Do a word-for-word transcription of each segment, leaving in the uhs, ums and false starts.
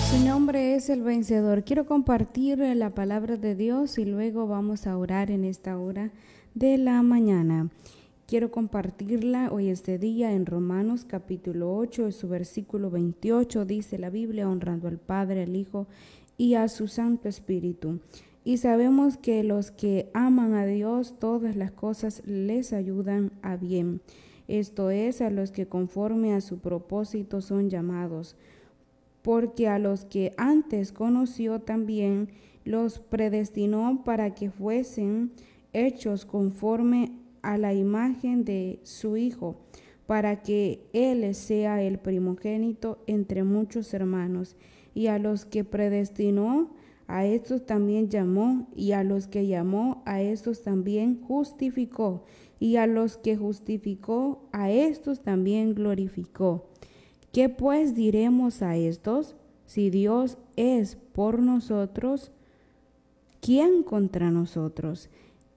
Su nombre es el vencedor. Quiero compartir la palabra de Dios y luego vamos a orar en esta hora de la mañana. Quiero compartirla hoy este día en Romanos capítulo ocho, en su versículo veintiocho, dice la Biblia, honrando al Padre, al Hijo y a su Santo Espíritu. Y sabemos que los que aman a Dios, todas las cosas les ayudan a bien. Esto es, a los que conforme a su propósito son llamados. Porque a los que antes conoció también los predestinó para que fuesen hechos conforme a la imagen de su Hijo, para que Él sea el primogénito entre muchos hermanos. Y a los que predestinó, a estos también llamó, y a los que llamó, a estos también justificó, y a los que justificó, a estos también glorificó. ¿Qué pues diremos a estos? Si Dios es por nosotros, ¿quién contra nosotros?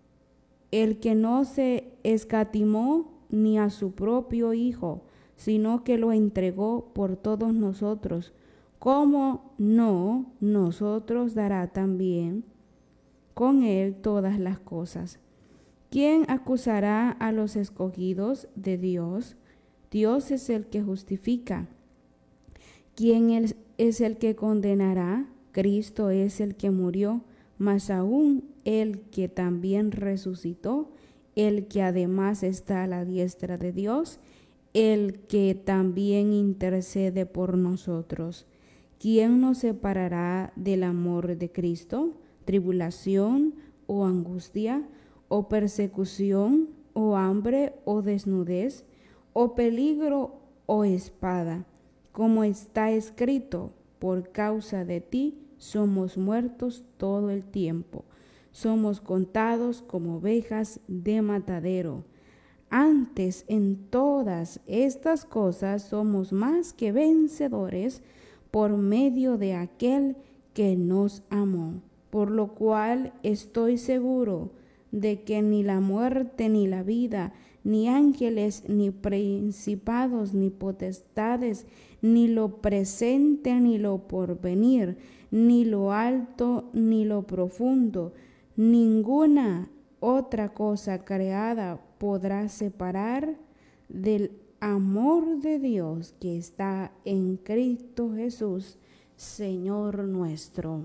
El que no se escatimó ni a su propio Hijo, sino que lo entregó por todos nosotros, ¿cómo no nosotros dará también con él todas las cosas? ¿Quién acusará a los escogidos de Dios? Dios es el que justifica. ¿Quién es el que condenará? Cristo es el que murió, mas aún el que también resucitó, el que además está a la diestra de Dios, el que también intercede por nosotros. ¿Quién nos separará del amor de Cristo? ¿Tribulación o angustia o persecución o hambre o desnudez o peligro o espada? Como está escrito, por causa de ti somos muertos todo el tiempo, somos contados como ovejas de matadero. Antes, en todas estas cosas somos más que vencedores por medio de aquel que nos amó, por lo cual estoy seguro de que ni la muerte ni la vida, ni ángeles, ni principados, ni potestades, ni lo presente, ni lo porvenir, ni lo alto, ni lo profundo, ninguna otra cosa creada podrá separar del amor de Dios que está en Cristo Jesús, Señor nuestro.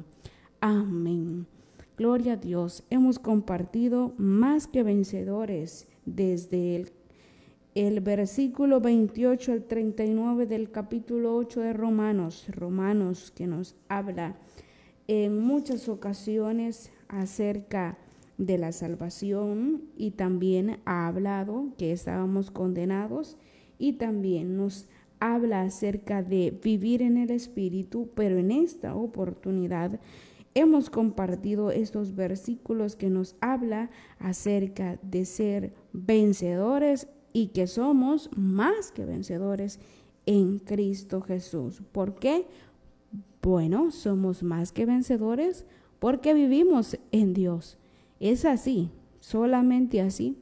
Amén. Gloria a Dios. Hemos compartido más que vencedores desde el, el versículo veintiocho al treinta y nueve del capítulo ocho de Romanos. Romanos que nos habla en muchas ocasiones acerca de la salvación y también ha hablado que estábamos condenados y también nos habla acerca de vivir en el Espíritu, pero en esta oportunidad hemos compartido estos versículos que nos habla acerca de ser vencedores y que somos más que vencedores en Cristo Jesús. ¿Por qué? Bueno, somos más que vencedores porque vivimos en Dios. Es así, solamente así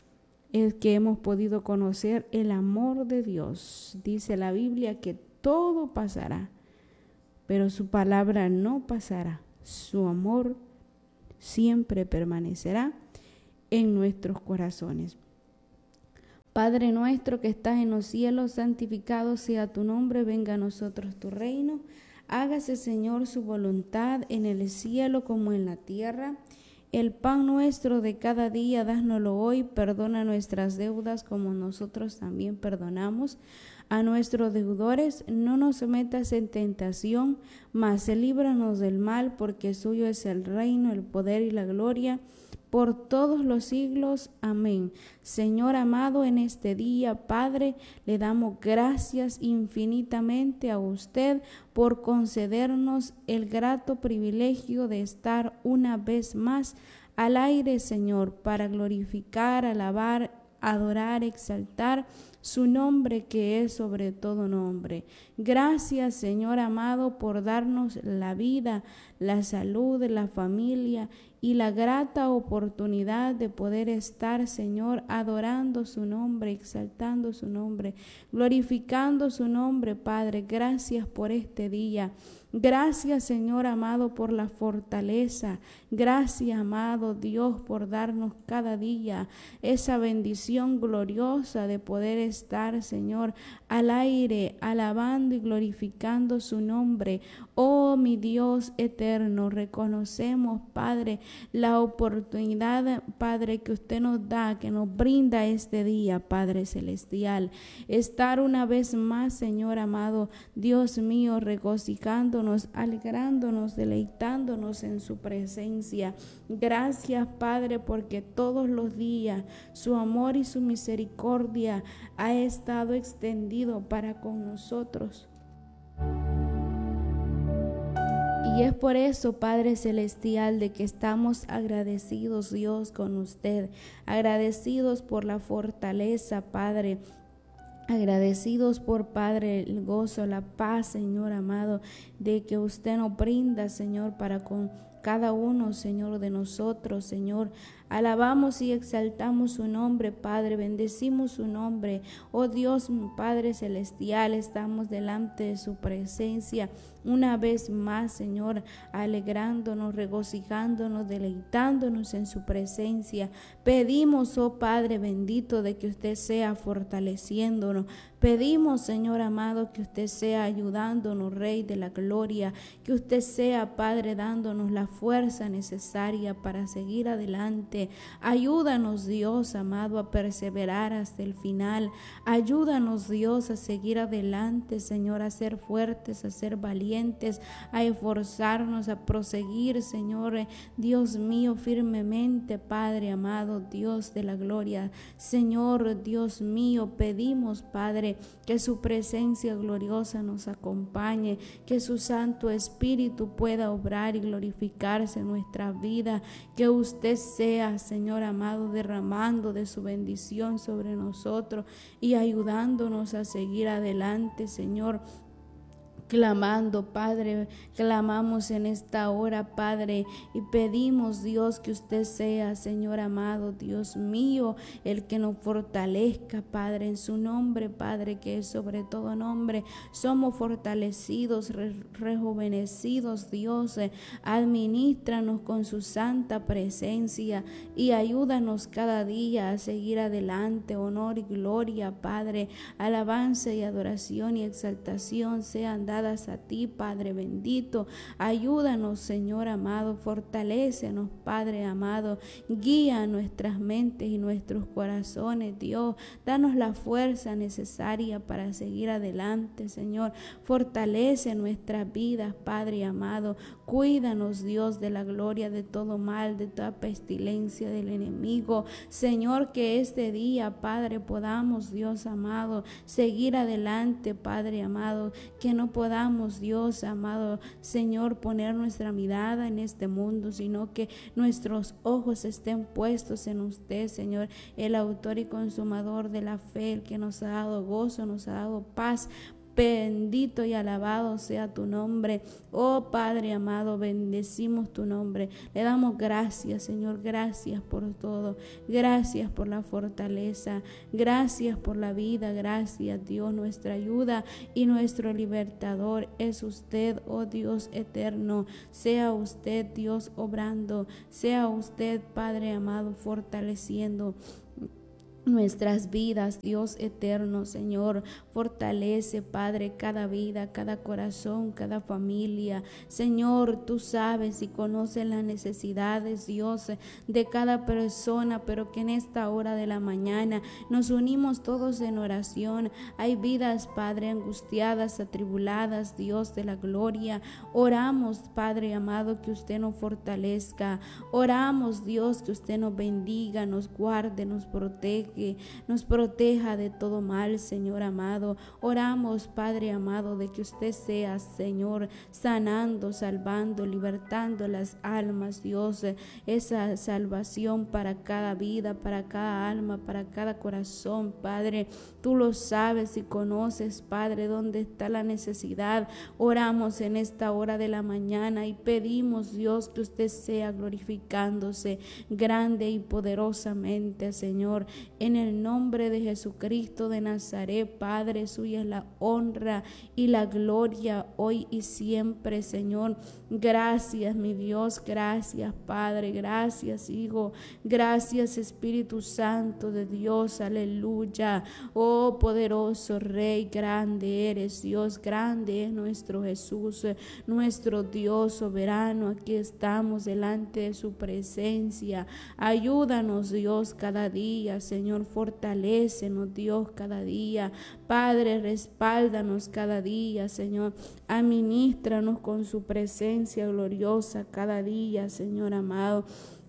es que hemos podido conocer el amor de Dios. Dice la Biblia que todo pasará, pero su palabra no pasará. Su amor siempre permanecerá en nuestros corazones. Padre nuestro que estás en los cielos, santificado sea tu nombre, venga a nosotros tu reino. Hágase, Señor, su voluntad en el cielo como en la tierra. El pan nuestro de cada día, dánoslo hoy. Perdona nuestras deudas como nosotros también perdonamos a nuestros deudores. No nos metas en tentación, mas líbranos del mal, porque suyo es el reino, el poder y la gloria por todos los siglos. Amén. Señor amado, en este día, Padre, le damos gracias infinitamente a usted por concedernos el grato privilegio de estar una vez más al aire, Señor, para glorificar, alabar, adorar, exaltar su nombre que es sobre todo nombre. Gracias, Señor amado, por darnos la vida, la salud, la familia y la grata oportunidad de poder estar, Señor, adorando su nombre, exaltando su nombre, glorificando su nombre, Padre. Gracias por este día. Gracias, Señor amado, por la fortaleza. Gracias, amado Dios, por darnos cada día esa bendición gloriosa de poder estar, Señor, al aire, alabando y glorificando su nombre. Oh, mi Dios eterno, reconocemos, Padre, la oportunidad, Padre, que usted nos da, que nos brinda este día, Padre celestial. Estar una vez más, Señor amado, Dios mío, regocijándonos, alegrándonos, deleitándonos en su presencia. Gracias, Padre, porque todos los días su amor y su misericordia ha estado extendido para con nosotros. Y es por eso, Padre celestial, de que estamos agradecidos, Dios, con usted, agradecidos por la fortaleza, Padre, agradecidos por, Padre, el gozo, la paz, Señor amado, de que usted nos brinda, Señor, para con cada uno, Señor, de nosotros, Señor. Alabamos y exaltamos su nombre, Padre, bendecimos su nombre. Oh Dios, Padre celestial, estamos delante de su presencia una vez más, Señor, alegrándonos, regocijándonos, deleitándonos en su presencia. Pedimos, oh Padre bendito, de que usted sea fortaleciéndonos. Pedimos, Señor amado, que usted sea ayudándonos, Rey de la gloria, que usted sea, Padre, dándonos la fuerza necesaria para seguir adelante. Ayúdanos, Dios amado, a perseverar hasta el final. Ayúdanos, Dios, a seguir adelante, Señor, a ser fuertes, a ser valientes, a esforzarnos, a proseguir, Señor, Dios mío, firmemente, Padre amado, Dios de la gloria. Señor, Dios mío, pedimos, Padre, que su presencia gloriosa nos acompañe, que su Santo Espíritu pueda obrar y glorificarse en nuestra vida, que usted sea, Señor amado, derramando de su bendición sobre nosotros y ayudándonos a seguir adelante, Señor. Clamando, Padre, clamamos en esta hora, Padre, y pedimos, Dios, que usted sea, Señor amado, Dios mío, el que nos fortalezca, Padre, en su nombre, Padre, que es sobre todo nombre. Somos fortalecidos, re rejuvenecidos, Dios. Eh, administranos con su santa presencia y ayúdanos cada día a seguir adelante. Honor y gloria, Padre, alabanza y adoración y exaltación sean dadas a ti, Padre bendito. Ayúdanos, Señor amado, fortalécenos, Padre amado, guía nuestras mentes y nuestros corazones, Dios. Danos la fuerza necesaria para seguir adelante, Señor. Fortalece nuestras vidas, Padre amado. Cuídanos, Dios, de la gloria, de todo mal, de toda pestilencia del enemigo. Señor, que este día, Padre, podamos, Dios amado, seguir adelante, Padre amado, que no podamos, Dios amado, Señor, poner nuestra mirada en este mundo, sino que nuestros ojos estén puestos en usted, Señor, el autor y consumador de la fe, el que nos ha dado gozo, nos ha dado paz. Bendito y alabado sea tu nombre, oh Padre amado, bendecimos tu nombre, le damos gracias, Señor, gracias por todo, gracias por la fortaleza, gracias por la vida, gracias, Dios, nuestra ayuda y nuestro libertador es usted, oh Dios eterno. Sea usted, Dios, obrando, sea usted, Padre amado, fortaleciendo nuestras vidas, Dios eterno, Señor. Fortalece, Padre, cada vida, cada corazón, cada familia. Señor, tú sabes y conoces las necesidades, Dios, de cada persona, pero que en esta hora de la mañana nos unimos todos en oración. Hay vidas, Padre, angustiadas, atribuladas, Dios de la gloria. Oramos, Padre amado, que usted nos fortalezca. Oramos, Dios, que usted nos bendiga, nos guarde, nos proteja. protege, nos proteja de todo mal, Señor amado. Oramos, Padre amado, de que usted sea, Señor, sanando, salvando, libertando las almas, Dios, esa salvación para cada vida, para cada alma, para cada corazón, Padre. Tú lo sabes y conoces, Padre, dónde está la necesidad. Oramos en esta hora de la mañana y pedimos, Dios, que usted sea glorificándose grande y poderosamente, Señor, en el nombre de Jesucristo de Nazaret. Padre, suya es la honra y la gloria hoy y siempre, Señor. Gracias, mi Dios, gracias, Padre, gracias, Hijo, gracias, Espíritu Santo de Dios, aleluya. Oh, poderoso Rey, grande eres, Dios, grande es nuestro Jesús, nuestro Dios soberano. Aquí estamos delante de su presencia. Ayúdanos, Dios, cada día, Señor, fortalécenos, Dios, cada día. Padre, respáldanos cada día, Señor. Administranos con su presencia gloriosa cada día, Señor amado.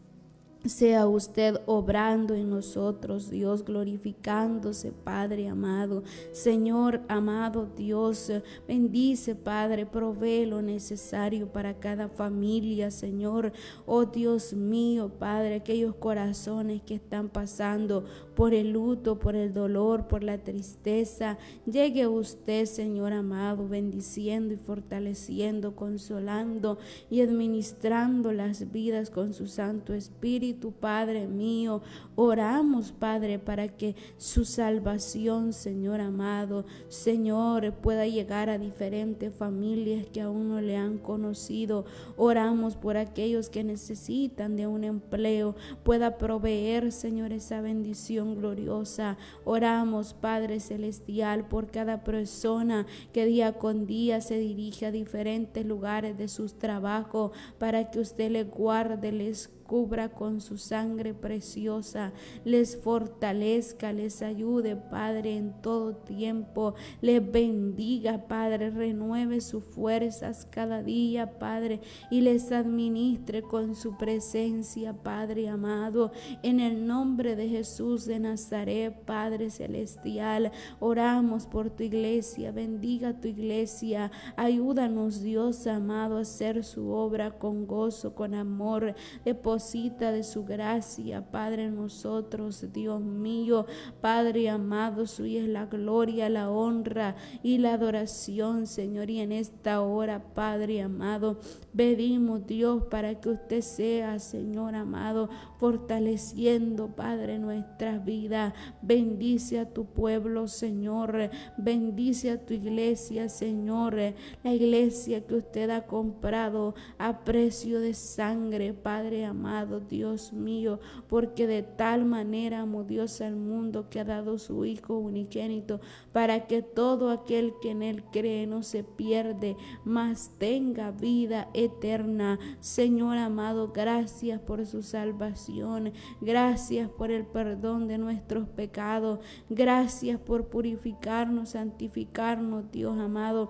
Sea usted obrando en nosotros, Dios, glorificándose, Padre amado. Señor amado Dios, bendice, Padre, provee lo necesario para cada familia, Señor. Oh Dios mío, Padre, aquellos corazones que están pasando por el luto, por el dolor, por la tristeza, llegue usted, Señor amado, bendiciendo y fortaleciendo, consolando y administrando las vidas con su Santo Espíritu. Tu Padre mío, oramos, Padre, para que su salvación, Señor amado, Señor, pueda llegar a diferentes familias que aún no le han conocido. Oramos por aquellos que necesitan de un empleo, pueda proveer, Señor, esa bendición gloriosa. Oramos, Padre celestial, por cada persona que día con día se dirige a diferentes lugares de sus trabajos, para que usted les guarde, les cubra con su sangre preciosa, les fortalezca, les ayude, Padre, en todo tiempo, les bendiga, Padre, renueve sus fuerzas cada día, Padre, y les administre con su presencia, Padre amado, en el nombre de Jesús de Nazaret. Padre celestial, oramos por tu iglesia, bendiga tu iglesia, ayúdanos, Dios amado, a hacer su obra con gozo, con amor. Deposita de su gracia, Padre, en nosotros, Dios mío, Padre amado, suya es la gloria, la honra y la adoración, Señor. Y en esta hora, Padre amado, pedimos, Dios, para que usted sea, Señor amado, fortaleciendo, Padre, nuestras vidas. Bendice a tu pueblo, Señor. Bendice a tu iglesia, Señor. La iglesia que usted ha comprado a precio de sangre, Padre amado. Amado Dios mío, porque de tal manera amó Dios al mundo que ha dado su Hijo unigénito, para que todo aquel que en él cree no se pierde, mas tenga vida eterna. Señor amado, gracias por su salvación, gracias por el perdón de nuestros pecados, gracias por purificarnos, santificarnos, Dios amado.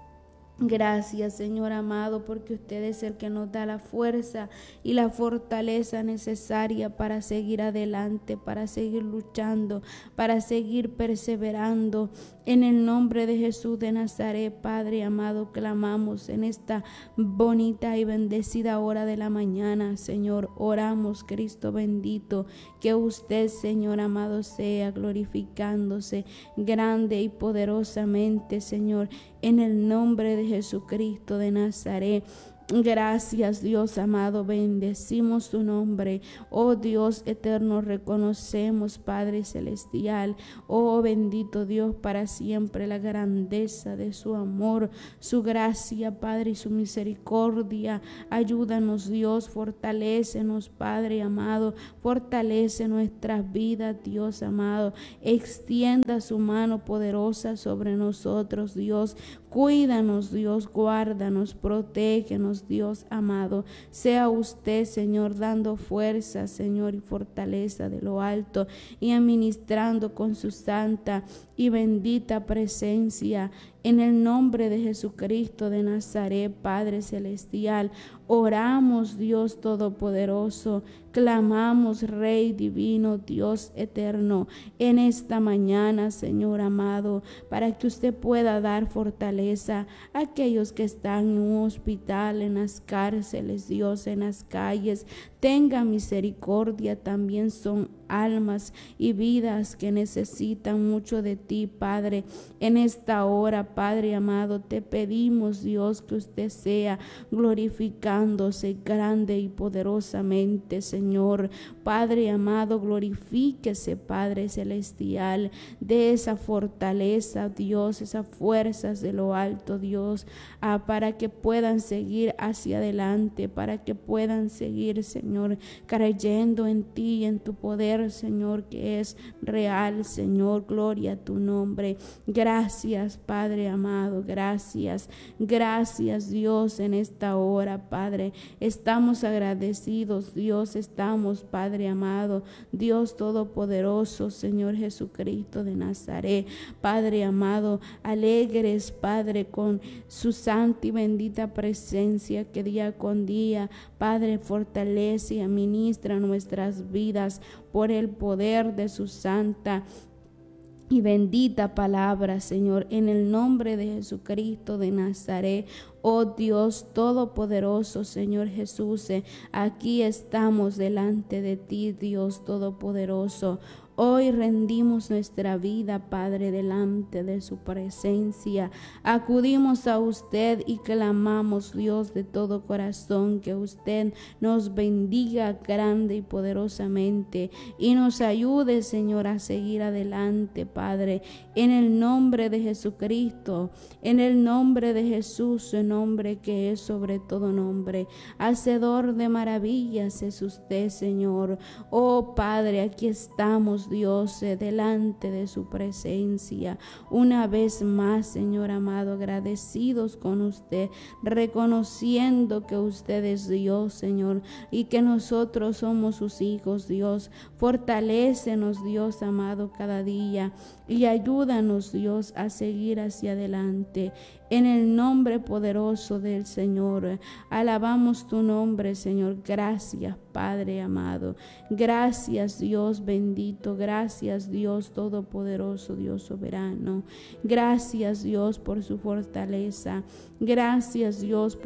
Gracias, Señor amado, porque usted es el que nos da la fuerza y la fortaleza necesaria para seguir adelante, para seguir luchando, para seguir perseverando. En el nombre de Jesús de Nazaret, Padre amado, clamamos en esta bonita y bendecida hora de la mañana, Señor. Oramos, Cristo bendito, que usted, Señor amado, sea glorificándose grande y poderosamente, Señor, en el nombre de Jesucristo de Nazaret. Gracias, Dios amado, bendecimos tu nombre. Oh Dios eterno, reconocemos, Padre celestial, oh bendito Dios, para siempre la grandeza de su amor, su gracia, Padre, y su misericordia. Ayúdanos, Dios, fortalécenos, Padre amado, fortalece nuestras vidas, Dios amado. Extienda su mano poderosa sobre nosotros, Dios. Cuídanos, Dios, guárdanos, protégenos, Dios amado. Sea usted, Señor, dando fuerza, Señor, y fortaleza de lo alto, y administrando con su santa y bendita presencia En el nombre de Jesucristo de Nazaret, Padre Celestial, oramos, Dios Todopoderoso, clamamos, Rey Divino, Dios Eterno, en esta mañana, Señor amado, para que usted pueda dar fortaleza a aquellos que están en un hospital, en las cárceles, Dios, en las calles. Tenga misericordia, también son almas y vidas que necesitan mucho de ti, Padre. En esta hora, Padre amado, te pedimos, Dios, que usted sea glorificándose grande y poderosamente, Señor. Padre amado, glorifíquese, Padre celestial, de esa fortaleza, Dios, esas fuerzas de lo alto, Dios, ah, para que puedan seguir hacia adelante, para que puedan seguir, Señor, creyendo en ti y en tu poder, Señor, que es real, Señor. Gloria a tu nombre. Gracias, Padre amado, gracias, gracias, Dios, en esta hora, Padre. Estamos agradecidos, Dios, estamos, Padre amado, Dios todopoderoso, Señor Jesucristo de Nazaret, Padre amado, alegres, Padre, con su santa y bendita presencia que día con día, Padre, fortalece y administra nuestras vidas por el poder de su santa y bendita palabra, Señor, en el nombre de Jesucristo de Nazaret. Oh Dios todopoderoso, Señor Jesús, aquí estamos delante de ti, Dios todopoderoso. Hoy rendimos nuestra vida, Padre, delante de su presencia. Acudimos a usted y clamamos, Dios, de todo corazón, que usted nos bendiga grande y poderosamente y nos ayude, Señor, a seguir adelante, Padre, en el nombre de Jesucristo, en el nombre de Jesús, su nombre que es sobre todo nombre. Hacedor de maravillas es usted, Señor. Oh Padre, aquí estamos, Dios, delante de su presencia una vez más, Señor amado, agradecidos con usted, reconociendo que usted es Dios, Señor, y que nosotros somos sus hijos, Dios. Fortalécenos, Dios amado, cada día y ayúdanos, Dios, a seguir hacia adelante. En el nombre poderoso del Señor, alabamos tu nombre, Señor. Gracias, Padre amado. Gracias, Dios bendito. Gracias, Dios todopoderoso, Dios soberano. Gracias, Dios, por su fortaleza. Gracias, Dios, por